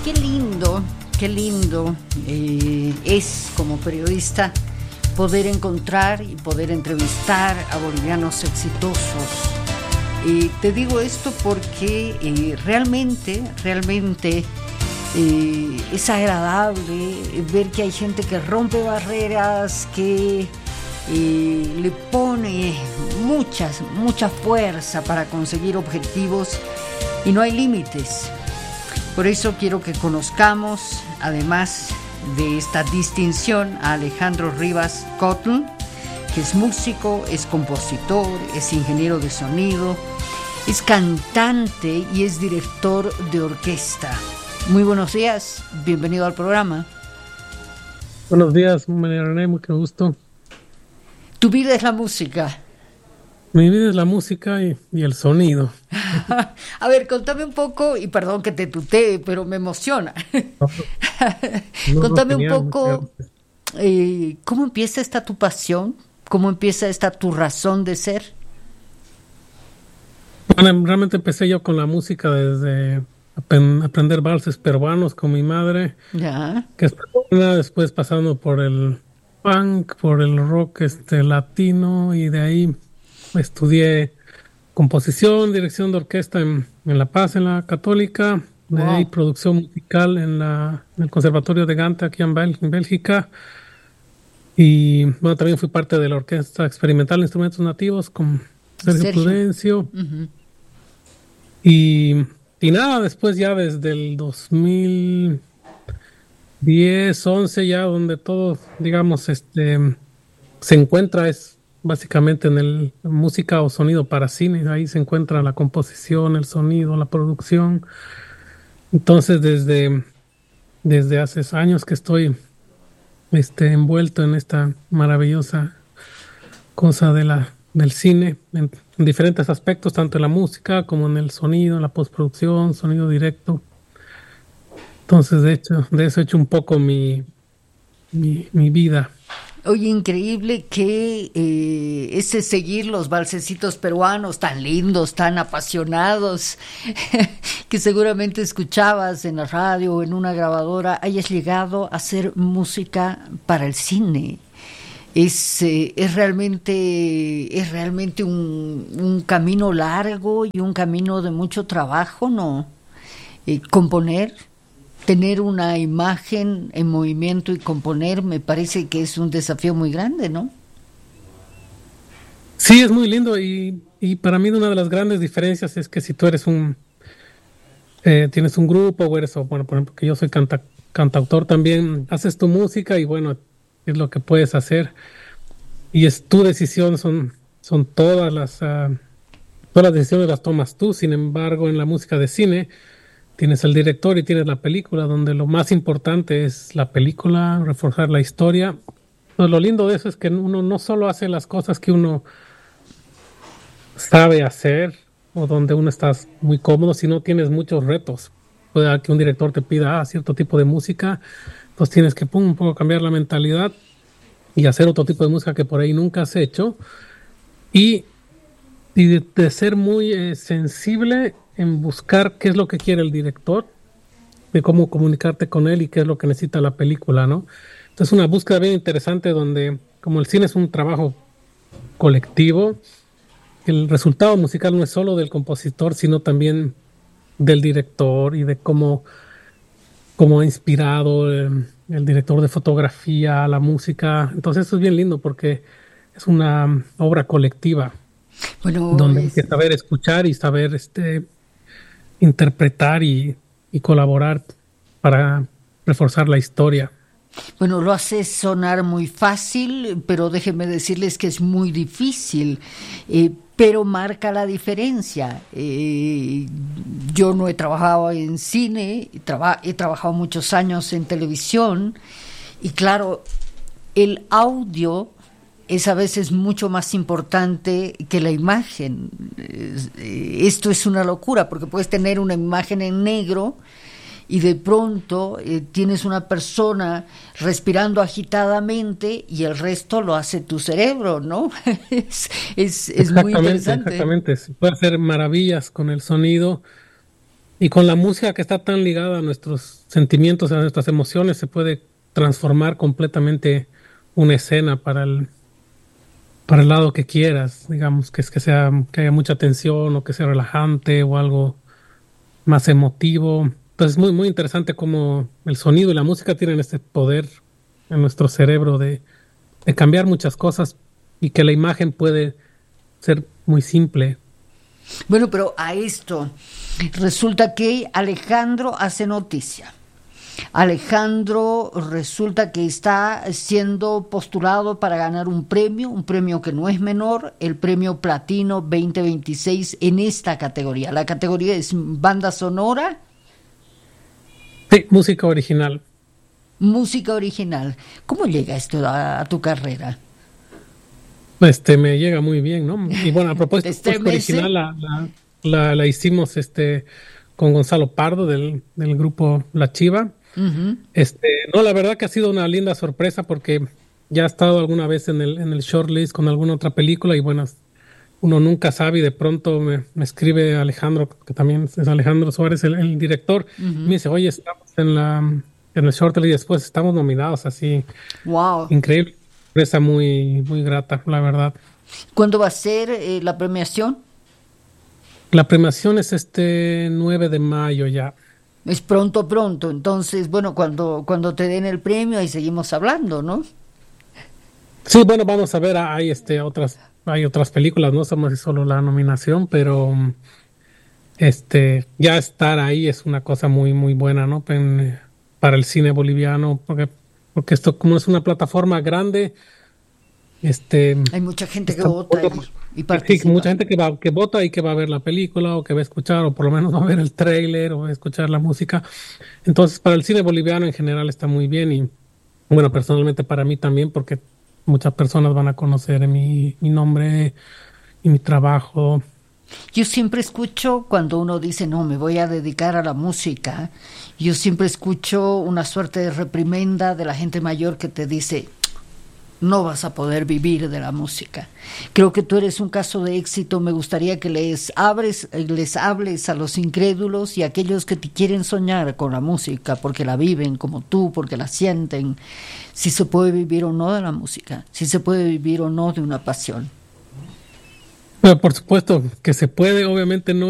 qué lindo es como periodista poder encontrar y poder entrevistar a bolivianos exitosos. Te digo esto porque realmente es agradable ver que hay gente que rompe barreras, que le pone mucha fuerza para conseguir objetivos y no hay límites. Por eso quiero que conozcamos, además de esta distinción, a Alejandro Rivas Cotl, que es músico, es compositor, es ingeniero de sonido, es cantante y es director de orquesta. Muy buenos días, bienvenido al programa. Buenos días, María René, mucho gusto. Tu vida es la música. Mi vida es la música y el sonido. A ver, contame un poco, y perdón que te tutee, pero me emociona. Contame un poco, ¿cómo empieza esta tu pasión? ¿Cómo empieza esta tu razón de ser? Bueno, realmente empecé yo con la música desde aprender valses peruanos con mi madre, Ya. que es peruana, después pasando por el punk, por el rock latino, y de ahí estudié composición, dirección de orquesta en La Paz, en la Católica, de ahí producción musical en el Conservatorio de Gante aquí en Bélgica, y bueno, también fui parte de la Orquesta Experimental de Instrumentos Nativos con Sergio Prudencio. Uh-huh. Y nada, después ya desde el 2010, 11 ya donde todo, digamos, se encuentra es básicamente en el música o sonido para cine. Ahí se encuentra la composición, el sonido, la producción. Entonces desde hace años que estoy envuelto en esta maravillosa cosa del cine en diferentes aspectos, tanto en la música como en el sonido, en la postproducción, sonido directo. Entonces de eso he hecho un poco mi vida. Oye, increíble que ese seguir los valsecitos peruanos tan lindos, tan apasionados, que seguramente escuchabas en la radio o en una grabadora, hayas llegado a hacer música para el cine. Es realmente un camino largo y un camino de mucho trabajo, ¿no? Componer, tener una imagen en movimiento y componer, me parece que es un desafío muy grande, ¿no? Sí, es muy lindo y para mí una de las grandes diferencias es que si tú eres tienes un grupo o eres, bueno, por ejemplo, que yo soy cantautor también, haces tu música y bueno, es lo que puedes hacer y es tu decisión, son todas las decisiones las tomas tú. Sin embargo, en la música de cine tienes el director y tienes la película, donde lo más importante es la película, reforzar la historia. Pues lo lindo de eso es que uno no solo hace las cosas que uno sabe hacer o donde uno está muy cómodo, sino tienes muchos retos. Puede que un director te pida cierto tipo de música, entonces tienes que un poco cambiar la mentalidad y hacer otro tipo de música que por ahí nunca has hecho, y de ser muy sensible en buscar qué es lo que quiere el director, de cómo comunicarte con él y qué es lo que necesita la película, ¿no? Entonces una búsqueda bien interesante donde, como el cine es un trabajo colectivo, el resultado musical no es solo del compositor, sino también del director y de cómo ha inspirado el director de fotografía, la música. Entonces eso es bien lindo porque es una obra colectiva, bueno, donde hay que saber escuchar y saber interpretar y colaborar para reforzar la historia. Bueno, lo hace sonar muy fácil, pero déjenme decirles que es muy difícil, pero marca la diferencia. Yo no he trabajado en cine, he trabajado muchos años en televisión, y claro, el audio es a veces mucho más importante que la imagen. Esto es una locura, porque puedes tener una imagen en negro y de pronto tienes una persona respirando agitadamente y el resto lo hace tu cerebro, ¿no? es muy interesante. Exactamente, se puede hacer maravillas con el sonido Y con la música que está tan ligada a nuestros sentimientos, a nuestras emociones, se puede transformar completamente una escena para el lado que quieras, digamos, que es que sea, que haya mucha tensión o que sea relajante o algo más emotivo. Entonces es muy, muy interesante cómo el sonido y la música tienen este poder en nuestro cerebro de cambiar muchas cosas y que la imagen puede ser muy simple. Bueno, pero a esto resulta que Alejandro hace noticia. Alejandro resulta que está siendo postulado para ganar un premio que no es menor, el premio Platino 2026 en esta categoría. La categoría es banda sonora, Sí, música original. música original. ¿Cómo llega esto a tu carrera? Me llega muy bien, ¿no? Y bueno, a ¿Te propósito, música estremece? original la hicimos con Gonzalo Pardo del grupo La Chiva. Ujú. No, la verdad que ha sido una linda sorpresa porque ya ha estado alguna vez en el shortlist con alguna otra película y bueno, uno nunca sabe y de pronto me escribe Alejandro, que también es Alejandro Suárez, el director, y me dice, oye, estamos en el shortlist y después estamos nominados, así, Wow. increíble, sorpresa muy, muy grata, la verdad. ¿Cuándo va a ser la premiación? La premiación es este 9 de mayo ya. Es pronto, pronto. Entonces, bueno, cuando te den el premio, ahí seguimos hablando, ¿no? Sí, bueno, vamos a ver, hay otras películas, no somos solo la nominación, pero ya estar ahí es una cosa muy, muy buena, ¿no? Para el cine boliviano, porque esto como es una plataforma grande, este, Hay mucha gente que está vota y sí, mucha participa. gente que vota y que va a ver la película o que va a escuchar o por lo menos va a ver el tráiler o va a escuchar la música. Entonces, para el cine boliviano en general está muy bien y bueno, personalmente para mí también porque muchas personas van a conocer mi nombre y mi trabajo. Yo siempre escucho cuando uno dice, no, me voy a dedicar a la música, yo siempre escucho una suerte de reprimenda de la gente mayor que te dice, no vas a poder vivir de la música. Creo que tú eres un caso de éxito. Me gustaría que les hables a los incrédulos y a aquellos que te quieren soñar con la música, porque la viven como tú, porque la sienten, si se puede vivir o no de la música, si se puede vivir o no de una pasión. Pero por supuesto que se puede, obviamente no